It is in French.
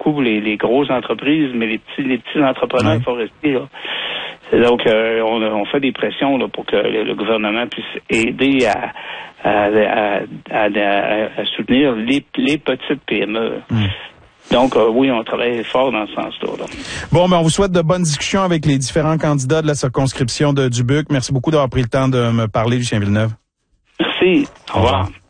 beaucoup les grosses entreprises, mais les petits entrepreneurs forestiers, là. Donc, on fait des pressions là, pour que le gouvernement puisse aider à soutenir les petites PME. Donc, oui, on travaille fort dans ce sens-là. Là. Bon, on vous souhaite de bonnes discussions avec les différents candidats de la circonscription de Dubuque. Merci beaucoup d'avoir pris le temps de me parler, Lucien Villeneuve. Merci. Au revoir.